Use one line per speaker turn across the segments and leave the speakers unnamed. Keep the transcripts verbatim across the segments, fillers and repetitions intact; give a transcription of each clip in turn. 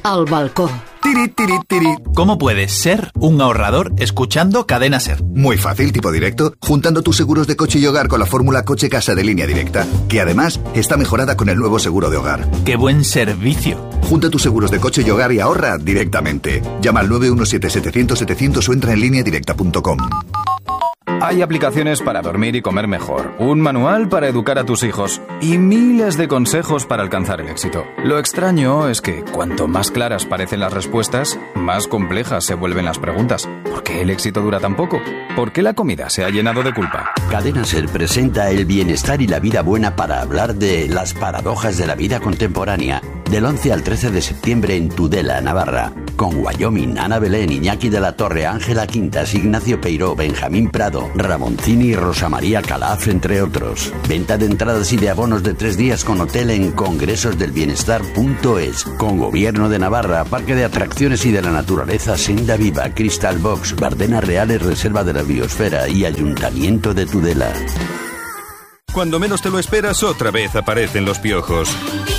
al balcó.
Tiri, tiri, tiri.
¿Cómo puedes ser un ahorrador escuchando Cadena Ser?
Muy fácil, tipo directo, juntando tus seguros de coche y hogar con la fórmula coche-casa de Línea Directa, que además está mejorada con el nuevo seguro de hogar.
¡Qué buen servicio!
Junta tus seguros de coche y hogar y ahorra directamente. Llama al nueve uno siete setecientos setecientos o entra en línea directa punto com.
Hay aplicaciones para dormir y comer mejor, un manual para educar a tus hijos y miles de consejos para alcanzar el éxito. Lo extraño es que cuanto más claras parecen las respuestas, más complejas se vuelven las preguntas. ¿Por qué el éxito dura tan poco? ¿Por qué la comida se ha llenado de culpa?
Cadena Ser presenta el bienestar y la vida buena para hablar de las paradojas de la vida contemporánea. Del once al trece de septiembre en Tudela, Navarra. Con Wyoming, Ana Belén, Iñaki de la Torre, Ángela Quintas, Ignacio Peiró, Benjamín Prado, Ramoncini y Rosa María Calaf, entre otros. Venta de entradas y de abonos de tres días con hotel en congresos del bienestar punto es. Con Gobierno de Navarra, Parque de Atracciones y de la Naturaleza Senda Viva, Crystal Box, Bardenas Reales, Reserva de la Biosfera y Ayuntamiento de Tudela.
Cuando menos te lo esperas, otra vez aparecen los piojos.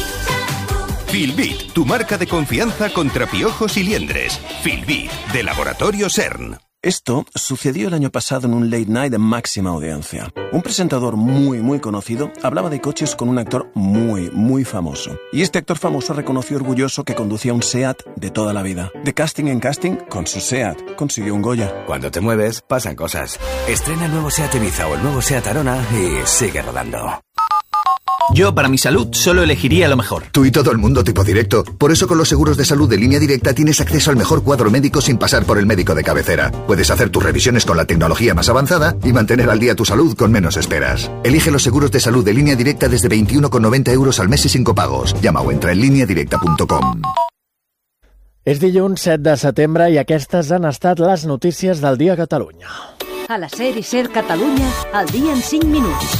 Filbit, tu marca de confianza contra piojos y liendres. Filbit, de Laboratorio CERN.
Esto sucedió el año pasado en un late night de máxima audiencia. Un presentador muy, muy conocido hablaba de coches con un actor muy, muy famoso. Y este actor famoso reconoció orgulloso que conducía un SEAT de toda la vida. De casting en casting, con su SEAT, consiguió un Goya.
Cuando te mueves, pasan cosas. Estrena el nuevo SEAT Ibiza o el nuevo SEAT Arona y sigue rodando.
Yo, para mi salud, solo elegiría lo mejor.
Tú y todo el mundo tipo directo. Por eso con los seguros de salud de Línea Directa tienes acceso al mejor cuadro médico sin pasar por el médico de cabecera. Puedes hacer tus revisiones con la tecnología más avanzada y mantener al día tu salud con menos esperas. Elige los seguros de salud de Línea Directa desde veintiuno con noventa euros al mes y sin copagos. Llama o entra en línea directa punto com.
És dilluns set de setembre i aquestes han estat les notícies del dia a Catalunya.
A la SER i SER Catalunya, al dia en cinc minuts.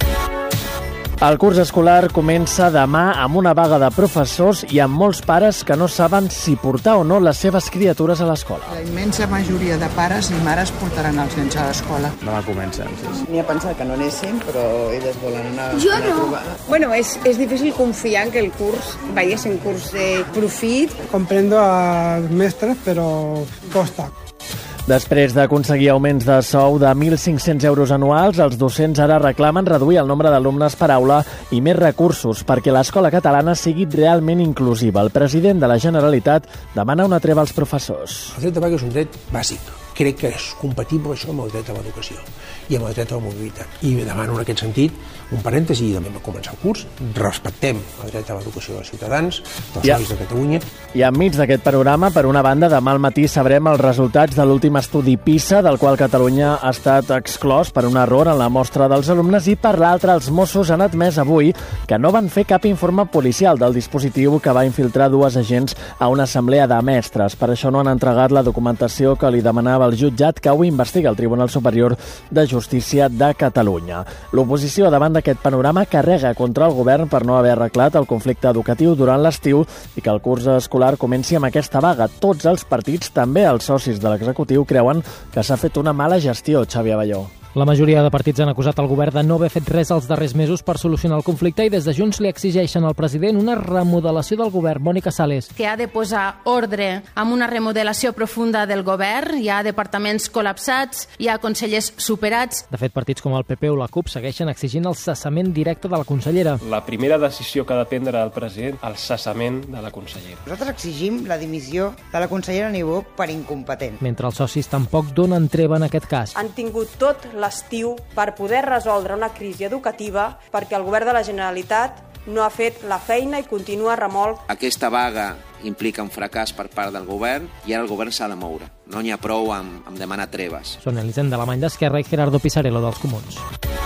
El curs escolar comença demà amb una vaga de professors i amb molts pares que no saben si portar o no les seves criatures a l'escola.
La immensa majoria de pares i mares portaran els nens a l'escola.
Demà comencen, sí.
N'hi ha pensat que no anessin, però elles volen anar,
jo
anar
no.
a trobar.
Bueno, és, és difícil confiar en que el curs vaya a ser un curs de profit.
Comprendo a los mestres, pero costa.
Després d'aconseguir augments de sou de mil cinc-cents euros anuals, els docents ara reclamen reduir el nombre d'alumnes per aula i més recursos perquè l'escola catalana sigui realment inclusiva. El president de la Generalitat demana una treva als professors.
El dret de vaga és un dret bàsic. Crec que és compatible això amb el dret a l'educació i amb el dret a la mobilitat. I demano en aquest sentit un parèntesi i també va començar el curs. Respectem el dret a l'educació dels ciutadans, dels
ja.
nois de Catalunya.
I enmig d'aquest panorama, per una banda, demà al matí sabrem els resultats de l'últim estudi PISA, del qual Catalunya ha estat exclòs per un error en la mostra dels alumnes, i per l'altra, els Mossos han admès avui que no van fer cap informe policial del dispositiu que va infiltrar dues agents a una assemblea de mestres. Per això no han entregat la documentació que li demanava el jutjat que ho investiga el Tribunal Superior de Justícia de Catalunya. L'oposició davant d'aquest panorama carrega contra el govern per no haver arreglat el conflicte educatiu durant l'estiu i que el curs escolar comenci amb aquesta vaga. Tots els partits, també els socis de l'executiu, creuen que s'ha fet una mala gestió, Xavi Abelló.
La majoria de partits han acusat el govern de no haver fet res els darrers mesos per solucionar el conflicte i des de Junts li exigeixen al president una remodelació del govern. Mònica Sales.
Que ha de posar ordre amb una remodelació profunda del govern. Hi ha departaments col·lapsats, hi ha consellers superats.
De fet, partits com el P P o la CUP segueixen exigint el cessament directe de la consellera.
La primera decisió que ha de prendre el president, el cessament de la consellera.
Nosaltres exigim la dimissió de la consellera Niubó per incompetent.
Mentre els socis tampoc donen treva en aquest cas.
Han tingut tot l'estiu per poder resoldre una crisi educativa perquè el govern de la Generalitat no ha fet la feina i continua remolc.
Aquesta vaga implica un fracàs per part del govern i ara el govern s'ha de moure. No n'hi ha prou amb, amb demanar treves.
Són Elisenda Alemany d'Esquerra i Gerardo Pisarello dels Comuns.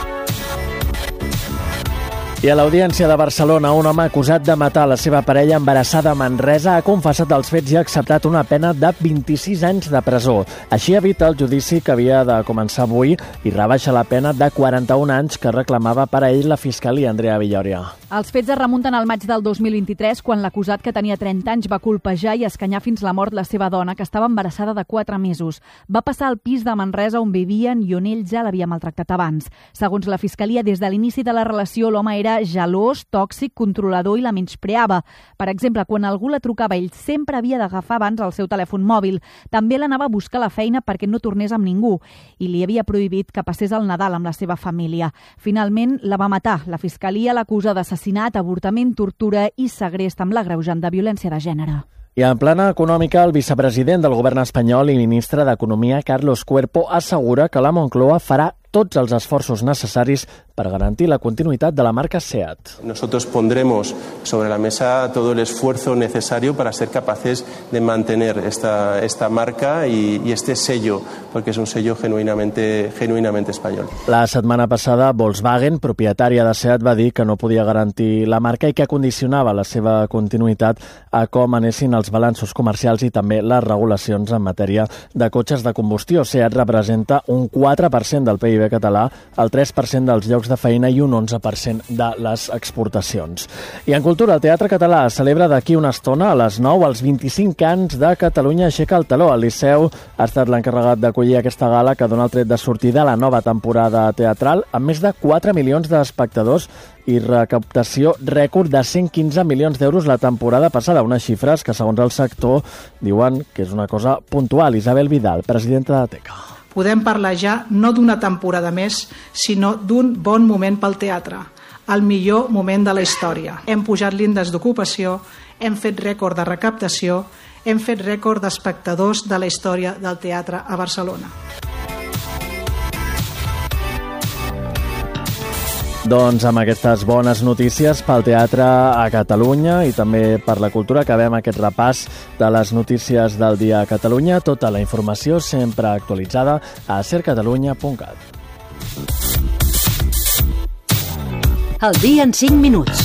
I a l'Audiència de Barcelona, un home acusat de matar la seva parella embarassada a Manresa ha confessat els fets i ha acceptat una pena de vint-i-sis anys de presó. Així evita el judici que havia de començar avui i rebaixa la pena de quaranta-un anys que reclamava per a ell la Fiscalia. Andrea Villoria.
Els fets es remunten al maig del dos mil vint-i-tres, quan l'acusat, que tenia trenta anys, va colpejar i escanyar fins la mort la seva dona, que estava embarassada de quatre mesos. Va passar al pis de Manresa on vivien i on ell ja l'havia maltractat abans. Segons la Fiscalia, des de l'inici de la relació, l'home era era gelós, tòxic, controlador i la menyspreava. Per exemple, quan algú la trucava, ell sempre havia d'agafar abans el seu telèfon mòbil. També l'anava a buscar a la feina perquè no tornés amb ningú i li havia prohibit que passés el Nadal amb la seva família. Finalment, la va matar. La Fiscalia l'acusa d'assassinat, avortament, tortura i segrest amb l'agreujant de violència de gènere.
I en plana econòmica, el vicepresident del govern espanyol i ministre d'Economia, Carlos Cuerpo, assegura que la Moncloa farà tots els esforços necessaris per garantir la continuïtat de la marca SEAT.
Nosotros pondremos sobre la mesa todo el esfuerzo necesario para ser capaces de mantener esta, esta marca y, y este sello, porque es un sello genuinamente, genuinamente español.
La setmana passada, Volkswagen, propietària de SEAT, va dir que no podia garantir la marca i que condicionava la seva continuïtat a com anessin els balanços comercials i també les regulacions en matèria de cotxes de combustió. SEAT representa un quatre per cent del P I B català, el tres per cent dels llocs de feina i un onze per cent de les exportacions. I en cultura, el Teatre Català celebra d'aquí una estona, a les nou, els vint-i-cinc anys de Catalunya aixeca el taló. El Liceu ha estat l'encarregat d'acollir aquesta gala que dona el tret de sortida a la nova temporada teatral amb més de quatre milions d'espectadors i recaptació rècord de cent quinze milions d'euros la temporada passada, unes xifres que, segons el sector, diuen que és una cosa puntual. Isabel Vidal, presidenta de Teca.
Podem parlar ja no d'una temporada més, sinó d'un bon moment pel teatre, el millor moment de la història. Hem pujat l'índex d'ocupació, hem fet rècord de recaptació, hem fet rècord d'espectadors de la història del teatre a Barcelona.
Doncs amb aquestes bones notícies pel teatre a Catalunya i també per la cultura acabem aquest repàs de les notícies del dia a Catalunya. Tota la informació sempre actualitzada a ser catalunya punt cat.
El dia en cinc minuts.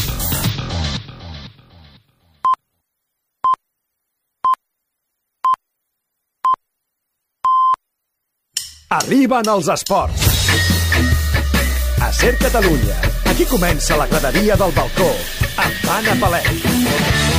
Arriben els esports. A Ser Catalunya, aquí comença la graderia del balcó, amb Anna Palet.